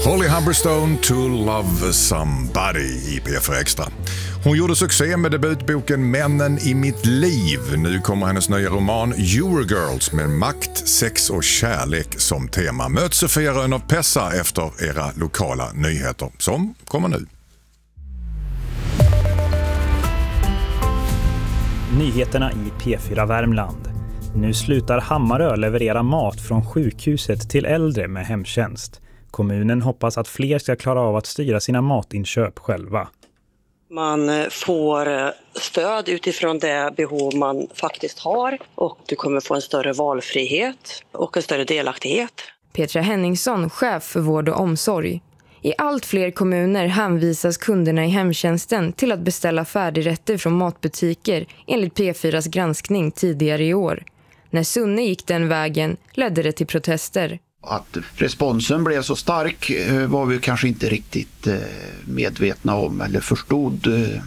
Holly Humberstone, To Love Somebody i P4 Extra. Hon gjorde succé med debutboken Männen i mitt liv. Nu kommer hennes nya roman Eurogirls med makt, sex och kärlek som tema. Möt Sofia Rönn-Pessa efter era lokala nyheter som kommer nu. Nyheterna i P4 Värmland. Nu slutar Hammarö leverera mat från sjukhuset till äldre med hemtjänst. Kommunen hoppas att fler ska klara av att styra sina matinköp själva. Man får stöd utifrån det behov man faktiskt har och du kommer få en större valfrihet och en större delaktighet. Petra Henningsson, chef för vård och omsorg. I allt fler kommuner hänvisas kunderna i hemtjänsten till att beställa färdigrätter från matbutiker enligt P4s granskning tidigare i år. När Sunne gick den vägen ledde det till protester. Att responsen blev så stark var vi kanske inte riktigt medvetna om eller förstod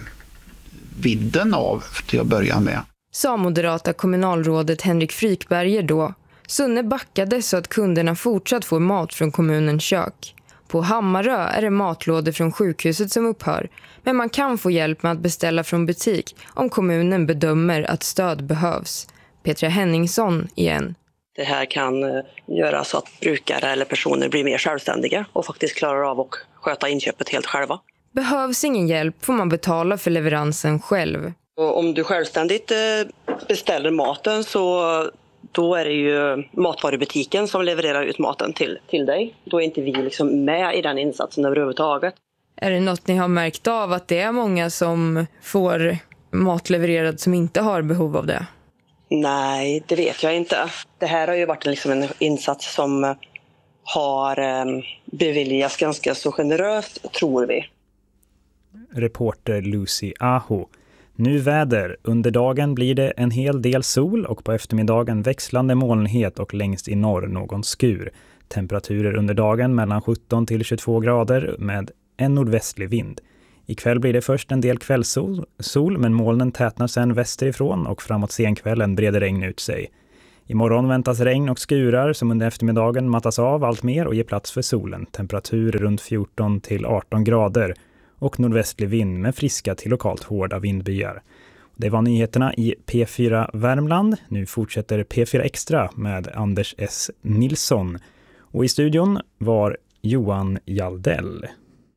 vidden av till att börja med. Sa moderata kommunalrådet Henrik Frykberger då. Sunne backade så att kunderna fortsatt får mat från kommunens kök. På Hammarö är det matlådor från sjukhuset som upphör, men man kan få hjälp med att beställa från butik om kommunen bedömer att stöd behövs. Petra Henningsson igen. Det här kan göra så att brukare eller personer blir mer självständiga och faktiskt klarar av att sköta inköpet helt själva. Behövs ingen hjälp får man betala för leveransen själv. Och om du självständigt beställer maten så då är det ju matvarubutiken som levererar ut maten till dig. Då är inte vi liksom med i den insatsen överhuvudtaget. Är det något ni har märkt av att det är många som får mat levererad som inte har behov av det? Nej, det vet jag inte. Det här har ju varit liksom en insats som har beviljats ganska så generöst, tror vi. Reporter Lucy Aho. Nu väder. Under dagen blir det en hel del sol och på eftermiddagen växlande molnighet och längst i norr någon skur. Temperaturer under dagen mellan 17 till 22 grader med en nordvästlig vind. Ikväll blir det först en del kvällssol men molnen tätnar sen västerifrån och framåt senkvällen breder regn ut sig. Imorgon väntas regn och skurar som under eftermiddagen mattas av allt mer och ger plats för solen. Temperaturer runt 14 till 18 grader och nordvästlig vind med friska till lokalt hårda vindbyar. Det var nyheterna i P4 Värmland. Nu fortsätter P4 Extra med Anders S. Nilsson. Och i studion var Johan Jaldell.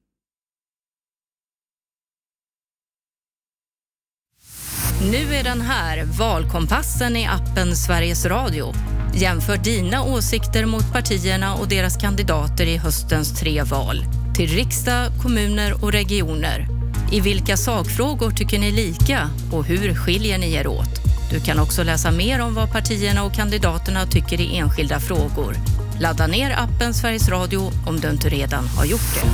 Nu är den här, valkompassen i appen Sveriges Radio. Jämför dina åsikter mot partierna och deras kandidater i höstens 3 val. Till riksdag, kommuner och regioner. I vilka sakfrågor tycker ni lika och hur skiljer ni er åt? Du kan också läsa mer om vad partierna och kandidaterna tycker i enskilda frågor. Ladda ner appen Sveriges Radio om du inte redan har gjort det.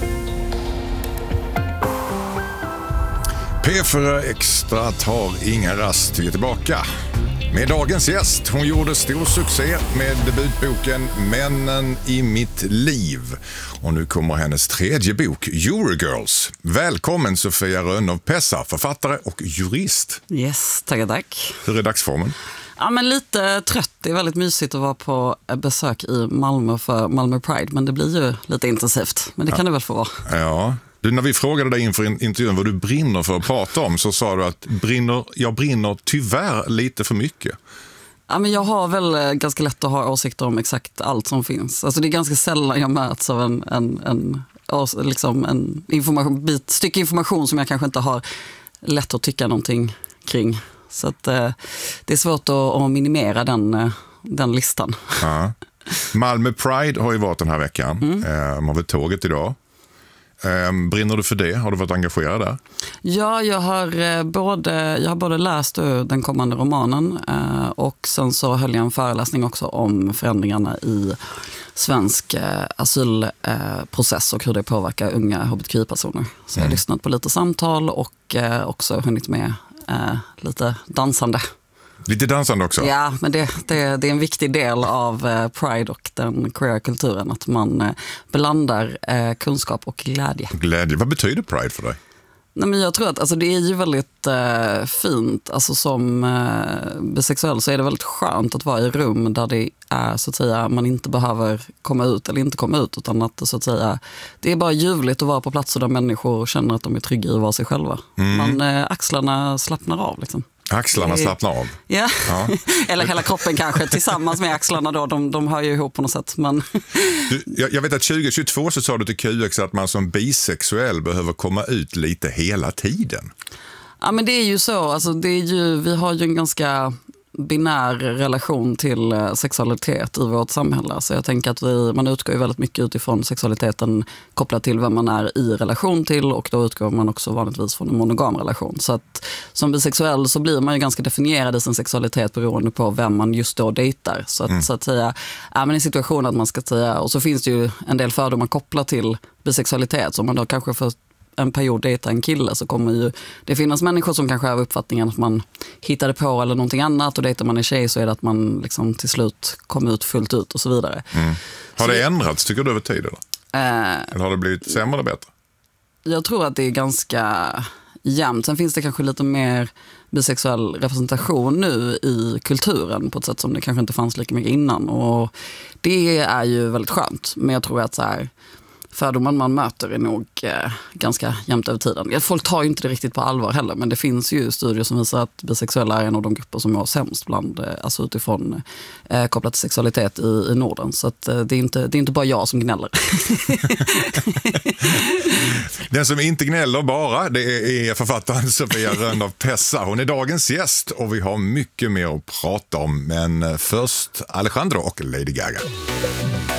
P4 Extra tar inga rast, vi är tillbaka med dagens gäst. Hon gjorde stor succé med debutboken Männen i mitt liv. Och nu kommer hennes 3:e bok, Eurogirls. Välkommen Sofia Rönn-Pessa, författare och jurist. Yes, tack. Hur är dagsformen? Ja, men lite trött. Det är väldigt mysigt att vara på besök i Malmö för Malmö Pride. Men det blir ju lite intensivt. Men det kan det väl få vara. Ja. Du, när vi frågade dig inför intervjun vad du brinner för att prata om så sa du att jag brinner tyvärr lite för mycket. Ja, men jag har väl ganska lätt att ha åsikter om exakt allt som finns. Alltså det är ganska sällan jag möts av en stycke information som jag kanske inte har lätt att tycka någonting kring. Så att, det är svårt att minimera den listan. Ja. Malmö Pride har ju varit den här veckan. Man har väl tåget idag. Brinner du för det? Har du varit engagerad där? Ja, jag har både läst den kommande romanen och sen så höll jag en föreläsning också om förändringarna i svensk asylprocess och hur det påverkar unga hbtqi-personer. Så jag har lyssnat på lite samtal och också hunnit med lite dansande. Lite dansande också? Ja, men det är en viktig del av Pride och den queer-kulturen. Att man blandar kunskap och glädje. Glädje. Vad betyder Pride för dig? Nej, men jag tror att alltså, det är ju väldigt fint. Alltså, som bisexuell så är det väldigt skönt att vara i rum där det är så att säga man inte behöver komma ut eller inte komma ut, utan att så att säga det är bara ljuvligt att vara på platser där människor känner att de är trygga i att vara sig själva. Axlarna slappnar av liksom. Axlarna slappnar av. Ja. Eller hela kroppen kanske tillsammans med axlarna då, de hör ju ihop på något sätt. Men... Jag vet att 2022 så sa du till QX att man som bisexuell behöver komma ut lite hela tiden. Ja, men det är ju så. Alltså, vi har ju en ganska binär relation till sexualitet i vårt samhälle. Så jag tänker att man utgår ju väldigt mycket utifrån sexualiteten kopplat till vem man är i relation till, och då utgår man också vanligtvis från en monogam relation. Så att som bisexuell så blir man ju ganska definierad i sin sexualitet beroende på vem man just då dejtar. Så att säga, är man i situationen att man ska säga, och så finns det ju en del fördomar kopplat till bisexualitet, så man då kanske får en period dejta en kille, så kommer ju det finnas människor som kanske har uppfattningen att man hittade på eller någonting annat, och dejtar man en tjej så är det att man liksom till slut kommer ut fullt ut och så vidare. Har det ändrats tycker du över tid eller har det blivit sämre eller bättre? Jag tror att det är ganska jämnt. Sen finns det kanske lite mer bisexuell representation nu i kulturen på ett sätt som det kanske inte fanns lika mycket innan, och det är ju väldigt skönt. Men jag tror att så här, fördomar man möter är nog ganska jämnt över tiden. Folk tar ju inte det riktigt på allvar heller, men det finns ju studier som visar att bisexuella är en av de grupper som är sämst bland, alltså utifrån kopplat till sexualitet i Norden. Så att, det är inte bara jag som gnäller. Den som inte gnäller bara, det är författaren Sofia Röndahl Pessa. Hon är dagens gäst och vi har mycket mer att prata om. Men först Alejandro och Lady Gaga.